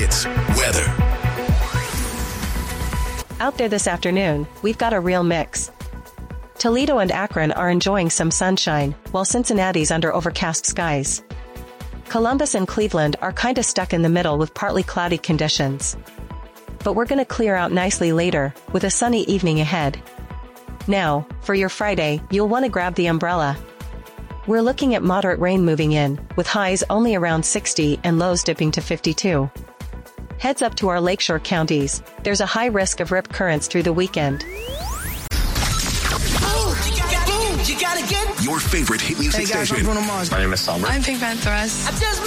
Hits weather. Out there this afternoon, we've got a real mix. Toledo and Akron are enjoying some sunshine, while Cincinnati's under overcast skies. Columbus and Cleveland are kinda stuck in the middle with partly cloudy conditions. But we're gonna clear out nicely later, with a sunny evening ahead. Now, for your Friday, you'll want to grab the umbrella. We're looking at moderate rain moving in, with highs only around 60 and lows dipping to 52. Heads up to our lakeshore counties, there's a high risk of rip currents through the weekend. Your favorite hit music station. I'm Bruno Mars. My name is Summer. I'm Pink Pantheress.